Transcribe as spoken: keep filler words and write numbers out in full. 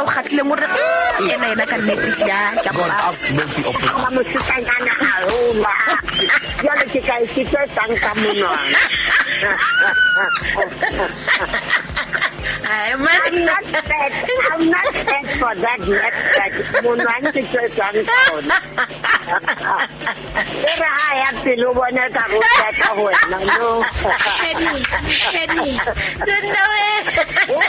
o khatleng o re ena ena ka nnete ya ka God bona have mercy upon Ga mo sitanyana aola. Jalo ke ka itse tsang ka monwana. ai I'm man not fed. I'm not fed for that yet. But monwana ke tsang ka ona. Era ha ya pelo bona ka go ya ka go na no. Henny Henny no way